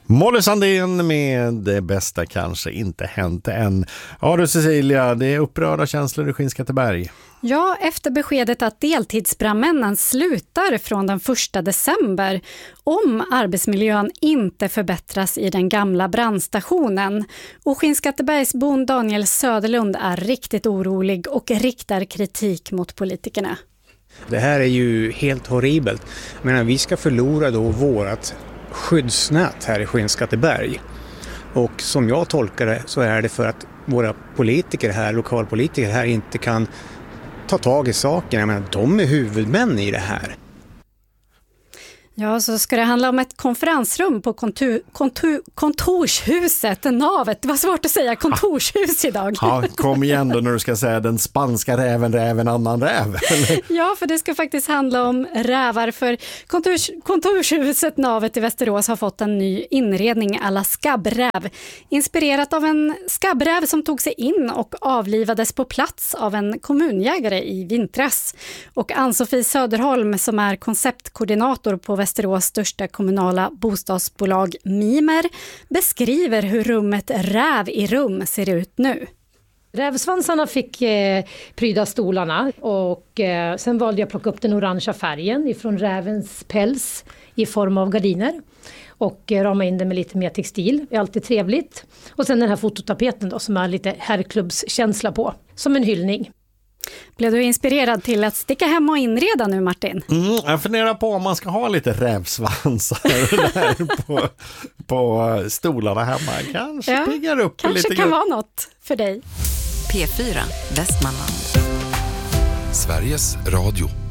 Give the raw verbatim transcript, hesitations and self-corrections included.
Molly Sandén med Det bästa kanske inte hänt än. Ja du Cecilia, det är upprörda känslor i Skinnskatteberg. Ja, efter beskedet att deltidsbrandmännen slutar från den första december om arbetsmiljön inte förbättras i den gamla brandstationen. Och Skinnskattebergsbon Daniel Söderlund är riktigt orolig och riktar kritik mot politikerna. Det här är ju helt horribelt. Jag menar, vi ska förlora då vårat skyddsnät här i Skinnskatteberg. Och som jag tolkar det så är det för att våra politiker här, lokalpolitiker här inte kan ta tag i saken. Jag menar, de är huvudmän i det här. Ja, så ska det handla om ett konferensrum på kontor, kontor, kontorshuset, navet. Det var svårt att säga kontorshus idag. Ja, kom igen då när du ska säga den spanska räven, räven, annan räv. Ja, för det ska faktiskt handla om rävar. För kontors, kontorshuset navet i Västerås har fått en ny inredning alla skabbräv. Inspirerat av en skabbräv som tog sig in och avlivades på plats av en kommunjägare i vintras. Och Ann-Sofie Söderholm som är konceptkoordinator på Västerås största kommunala bostadsbolag Mimer beskriver hur rummet räv i rum ser ut nu. Rävsvansarna fick eh, pryda stolarna och eh, sen valde jag att plocka upp den orangea färgen ifrån rävens päls i form av gardiner och eh, rama in den med lite mer textil. Det är alltid trevligt. Och sen den här fototapeten då, som är lite herrklubbskänsla på, som en hyllning. Blev du inspirerad till att sticka hem och inreda nu, Martin? Mm, jag funderar på om man ska ha lite rävsvansar där på, på stolarna hemma. Kanske ja, piggar upp kanske lite. Kanske kan vara något för dig. P fyra Västmanland. Sveriges Radio.